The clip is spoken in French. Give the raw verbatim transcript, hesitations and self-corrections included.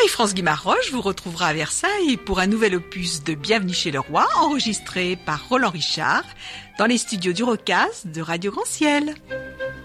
Marie-France Guimard-Roche vous retrouvera à Versailles pour un nouvel opus de Bienvenue chez le roi, enregistré par Roland Richard dans les studios du Rocaz de Radio Grand Ciel.